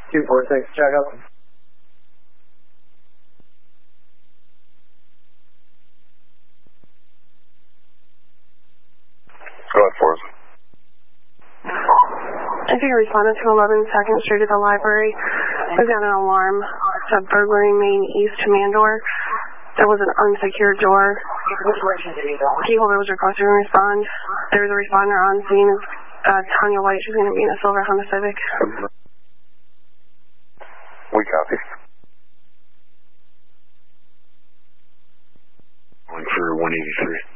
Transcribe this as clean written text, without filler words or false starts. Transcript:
246, check up. Go ahead, Forrest. I think I responded to 11 2nd Street at the library. I got an alarm. It's a burglary main east command door. There was an unsecured door. Keyholder was requested to respond. There was a responder on scene. Tanya White. She's going to be in a silver Honda Civic. We copy. Going for 183.